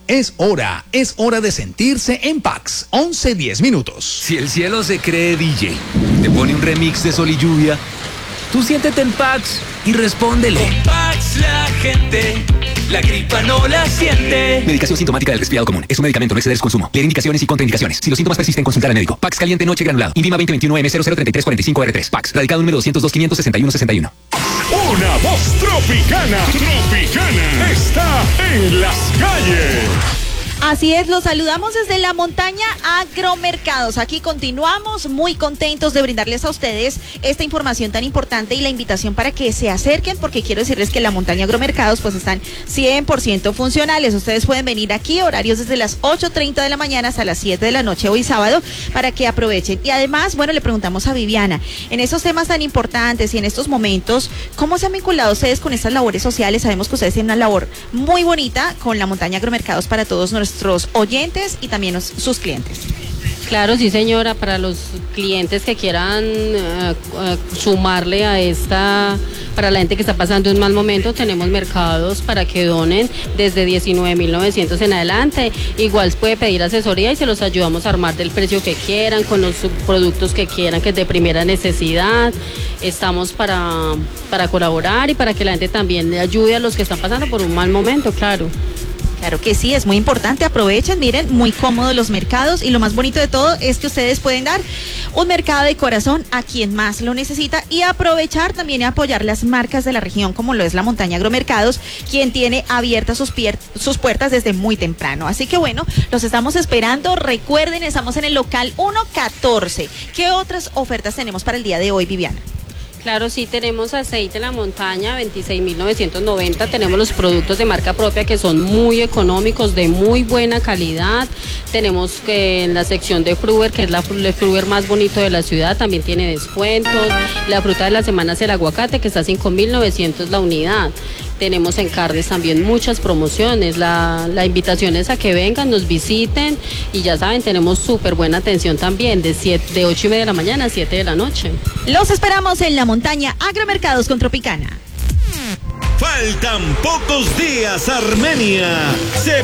Es hora de sentirse en Pax. 11:10 minutos. Si el cielo se cree DJ, te pone un remix de Sol y Lluvia, tú siéntete en Pax y respóndele. Con Pax la gente, la gripa no la siente. Medicación sintomática del resfriado común. Es un medicamento, no exceder su consumo. Leer indicaciones y contraindicaciones. Si los síntomas persisten, consultar al médico. Pax caliente noche granulado. INVIMA 2021M003345R3. Pax. Radical número 202-561-61. Una voz tropicana está en las calles. Así es, los saludamos desde la montaña Agromercados. Aquí continuamos muy contentos de brindarles a ustedes esta información tan importante y la invitación para que se acerquen, porque quiero decirles que la montaña Agromercados pues están 100% funcionales. Ustedes pueden venir aquí, horarios desde las 8:30 de la mañana hasta las 7 de la noche hoy sábado, para que aprovechen. Y además, bueno, le preguntamos a Viviana, en estos temas tan importantes y en estos momentos, ¿cómo se han vinculado ustedes con estas labores sociales? Sabemos que ustedes tienen una labor muy bonita con la montaña Agromercados para todos nuestros oyentes y también sus clientes. Claro, sí señora, para los clientes que quieran sumarle a esta, para la gente que está pasando un mal momento, tenemos mercados para que donen desde 19.900 en adelante. Igual puede pedir asesoría y se los ayudamos a armar del precio que quieran, con los productos que quieran, que es de primera necesidad. Estamos para colaborar y para que la gente también le ayude a los que están pasando por un mal momento, claro. Claro que sí, es muy importante, aprovechen, miren, muy cómodos los mercados y lo más bonito de todo es que ustedes pueden dar un mercado de corazón a quien más lo necesita y aprovechar también y apoyar las marcas de la región como lo es la montaña Agromercados, quien tiene abiertas sus puertas desde muy temprano. Así que bueno, los estamos esperando, recuerden, estamos en el local 114. ¿Qué otras ofertas tenemos para el día de hoy, Viviana? Claro, sí, tenemos aceite La Montaña, 26.990, tenemos los productos de marca propia que son muy económicos, de muy buena calidad. Tenemos que en la sección de Fruver, que es el Fruver más bonito de la ciudad, también tiene descuentos. La fruta de la semana es el aguacate, que está a 5.900 la unidad. Tenemos en carnes también muchas promociones. La invitación es a que vengan, nos visiten y ya saben, tenemos súper buena atención también de 8:30 de la mañana a 7 de la noche. Los esperamos en la montaña Agromercados con Tropicana. Faltan pocos días, Armenia. Se